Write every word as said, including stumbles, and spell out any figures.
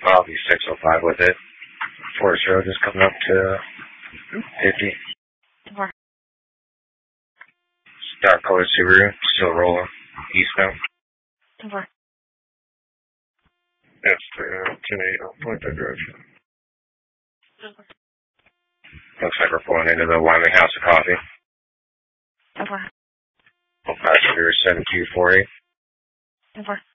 I'll be six oh five with it. Forest Road is coming up to fifty. Four. Dark color Subaru, still rolling eastbound. Four. That's the ten eight on Point Bed Road. Looks like we're pulling into the Wyoming House of Coffee. Four. Passenger seven two four eight. Four.